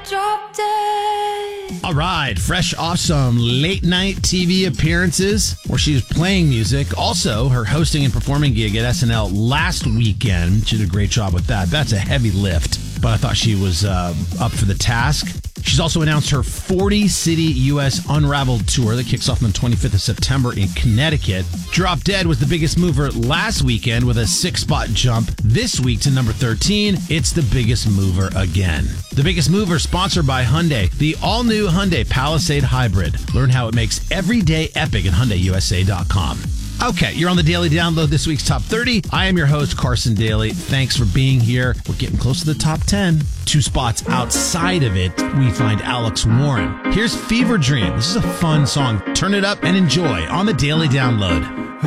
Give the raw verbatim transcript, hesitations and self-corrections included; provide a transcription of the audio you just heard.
drop dead. All right, fresh off some late night T V appearances where she was playing music. Also, her hosting and performing gig at S N L last weekend. She did a great job with that. That's a heavy lift, but I thought she was uh, up for the task. She's also announced her forty-city U S Unraveled tour that kicks off on the twenty-fifth of September in Connecticut. Drop Dead was the biggest mover last weekend with a six-spot jump. This week to number thirteen, it's the biggest mover again. The Biggest Mover, sponsored by Hyundai, the all-new Hyundai Palisade Hybrid. Learn how it makes every day epic at Hyundai U S A dot com. Okay, you're on the Daily Download, this week's Top thirty. I am your host, Carson Daly. Thanks for being here. We're getting close to the top ten. Two spots outside of it, we find Alex Warren. Here's Fever Dream. This is a fun song. Turn it up and enjoy on the Daily Download.